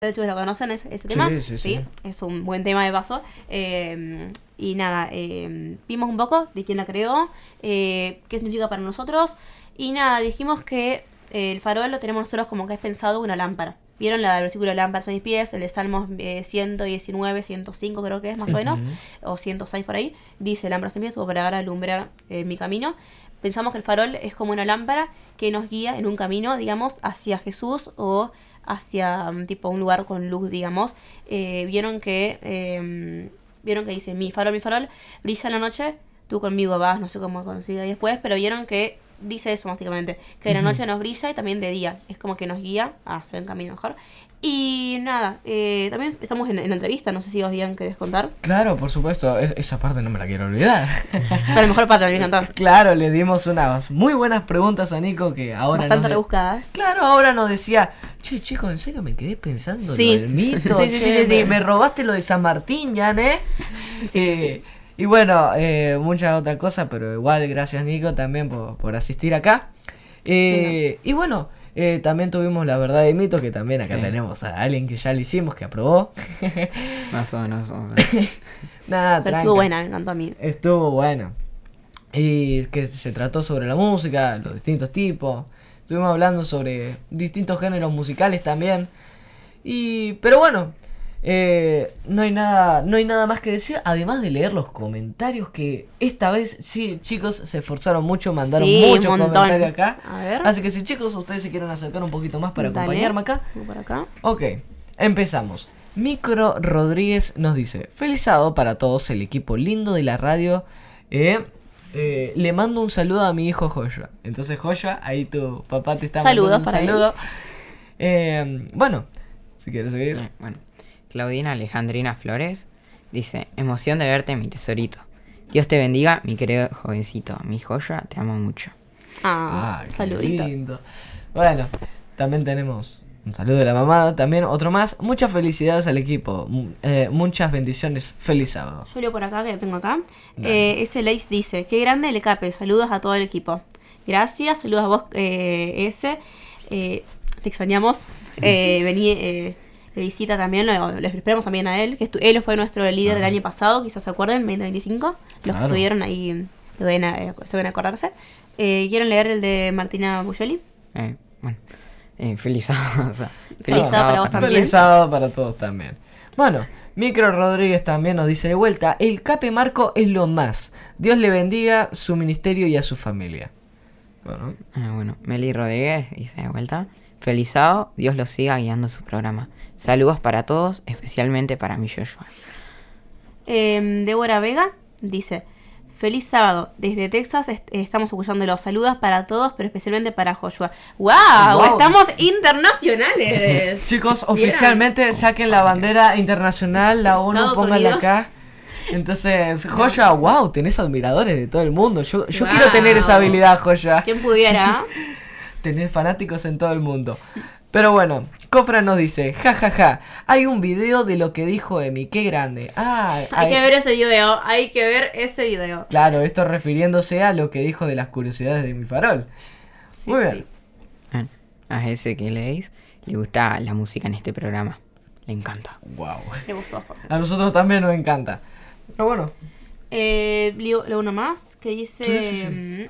chicos lo conocen ese tema. Sí. Es un buen tema de paso. Y nada, vimos un poco de quién la creó, qué significa para nosotros. Y nada, dijimos que el farol lo tenemos nosotros como que es pensado una lámpara. ¿Vieron el versículo de lámpara a mis pies? El de Salmos 119, 105 creo que es más o menos, o 106 por ahí. Dice, lámpara a mis pies, tuvo para alumbrar mi camino. Pensamos que el farol es como una lámpara que nos guía en un camino, digamos, hacia Jesús o hacia tipo un lugar con luz, digamos. Vieron que dice, mi farol, brilla en la noche, tú conmigo vas, no sé cómo consigue después, pero vieron que dice eso básicamente, que de la noche nos brilla y también de día, es como que nos guía a hacer un camino mejor. Y nada, también estamos en la entrevista, no sé si vos bien querés contar. Claro, por supuesto, esa parte no me la quiero olvidar. Fue la mejor parte, me encantó. Claro, le dimos unas muy buenas preguntas a Nico que ahora bastante rebuscadas. Claro, ahora nos decía, che, chicos, en serio me quedé pensando sí. en el mito, sí. Me robaste lo de San Martín, ya, Sí. Y bueno, muchas otras cosas, pero igual gracias Nico también por asistir acá. Y bueno, también tuvimos la verdad de mito, que también acá tenemos a alguien que ya le hicimos, que aprobó. Más o menos. Nada, pero estuvo buena, me encantó a mí. Estuvo bueno. Y que se trató sobre la música, los distintos tipos. Estuvimos hablando sobre distintos géneros musicales también. Pero bueno, no hay nada más que decir, además de leer los comentarios, que esta vez sí, chicos, se esforzaron mucho, mandaron muchos comentarios acá. A ver. Así que si, chicos, ustedes se quieren acercar un poquito más para acompañarme acá. Por acá. Ok, empezamos. Micro Rodríguez nos dice, feliz sábado para todos, el equipo lindo de la radio. Le mando un saludo a mi hijo Joshua. Entonces, Joshua, ahí tu papá te está mandando un saludo. Bueno, si quieres seguir. Bueno, Claudina Alejandrina Flores dice, emoción de verte, mi tesorito. Dios te bendiga, mi querido jovencito. Mi Joshua, te amo mucho. Saludito. Lindo. Bueno, también tenemos un saludo de la mamá, también otro más. Muchas felicidades al equipo, muchas bendiciones, feliz sábado. Yo leo por acá, que tengo acá. Ese Leis dice, qué grande el Cape, saludos a todo el equipo. Gracias, saludos a vos, te extrañamos. Vení de visita también, lo esperamos también a él, que él fue nuestro líder del año pasado, quizás se acuerden, 2025. Los que estuvieron ahí se ven a acordarse. ¿Quieren leer el de Martina Buglioli? Bueno, feliz sábado. Feliz sábado para vos también. Feliz sábado para todos también. Bueno, Micro Rodríguez también nos dice de vuelta, el Cape Marco es lo más. Dios le bendiga su ministerio y a su familia. Bueno, Meli Rodríguez dice de vuelta, feliz sábado, Dios los siga guiando su programa. Saludos para todos, especialmente para mi Joshua. Débora Vega dice, feliz sábado, desde Texas estamos escuchando los saludos para todos, pero especialmente para Joshua. ¡Wow! Estamos internacionales. Chicos, oficialmente saquen la bandera internacional, la ONU, pónganla acá. Entonces, Joshua, wow, tenés admiradores de todo el mundo. Yo quiero tener esa habilidad, Joshua. ¿Quién pudiera? Tenés fanáticos en todo el mundo. Pero bueno, Cofra nos dice, jajaja, hay un video de lo que dijo Emi, qué grande. Hay que ver ese video. Claro, esto refiriéndose a lo que dijo de las curiosidades de mi farol. Sí, muy bien. A ese que leéis, le gusta la música en este programa. Le encanta. Wow. Le gustó bastante. A nosotros también nos encanta. Pero bueno. Leo uno más que dice... Sí.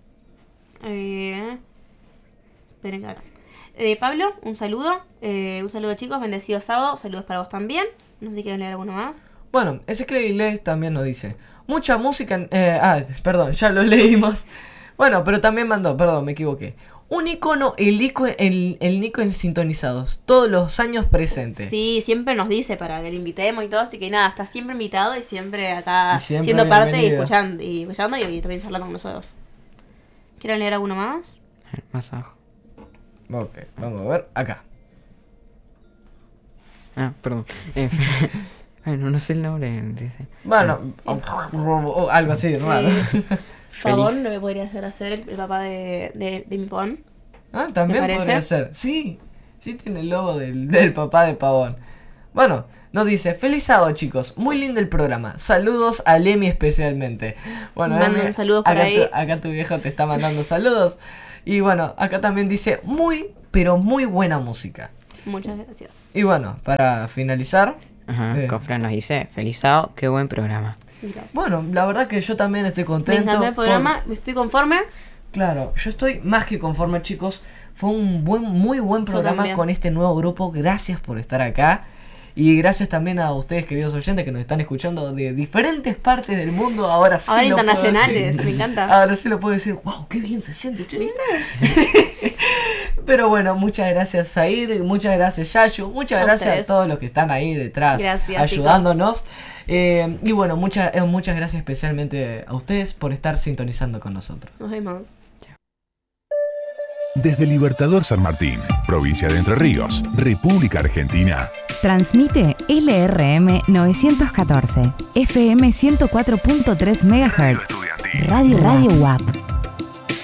Esperen que acá. Pablo, un saludo, chicos, bendecido sábado, saludos para vos también. No sé si quieren leer alguno más. Bueno, ese Clay Les también nos dice, mucha música, perdón, ya lo leímos. Bueno, pero también mandó, perdón, me equivoqué. Un icono, el Nico en sintonizados, todos los años presente. Sí, siempre nos dice para que le invitemos y todo, así que nada, está siempre invitado y siempre acá siempre siendo parte bienvenido. y escuchando y también charlando con nosotros. ¿Quieren leer alguno más? Más abajo. Ok, vamos a ver, acá. Perdón. Bueno, no sé el nombre. Dice. Bueno, algo así, raro. Pavón, ¿no me podría hacer el papá de mi Pavón? También podría ser. Sí, tiene el logo del papá de Pavón. Bueno, nos dice, feliz sábado chicos, muy lindo el programa. Saludos a Lemi especialmente. Bueno, manden saludos por ahí. Acá tu viejo te está mandando saludos. Y bueno, acá también dice, muy, pero muy buena música. Muchas gracias. Y bueno, para finalizar, Ajá, Cofre nos dice, feliz sábado, qué buen programa. Gracias. bueno, la verdad que yo también estoy Me contento. encantó el programa, estoy conforme. Claro, yo estoy más que conforme, chicos. Fue un muy buen programa también. con este nuevo grupo. Gracias por estar acá. Y gracias también a ustedes, queridos oyentes, que nos están escuchando de diferentes partes del mundo. Ahora sí Ahora lo puedo internacionales, decir. me encanta. Ahora sí lo puedo decir. ¡Wow! ¡Qué bien se siente, che! Pero bueno, muchas gracias, Zair. Muchas gracias, Yayu. Muchas A gracias ustedes. a todos los que están ahí detrás Gracias, ayudándonos. Y bueno, muchas gracias especialmente a ustedes por estar sintonizando con nosotros. Nos vemos. Desde Libertador San Martín, provincia de Entre Ríos, República Argentina. Transmite LRM 914, FM 104.3 MHz. Radio UAP.